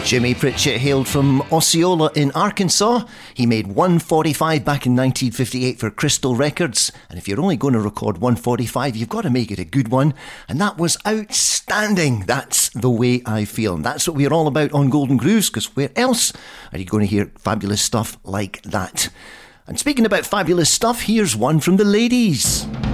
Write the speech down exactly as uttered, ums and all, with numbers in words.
Jimmy Pritchett hailed from Osceola in Arkansas. He made one forty-five back in nineteen fifty-eight for Crystal Records. And if you're only going to record one forty-five, you've got to make it a good one. And that was outstanding. That's the way I feel. And that's what we're all about on Golden Grooves, because where else are you going to hear fabulous stuff like that? And speaking about fabulous stuff, here's one from the ladies.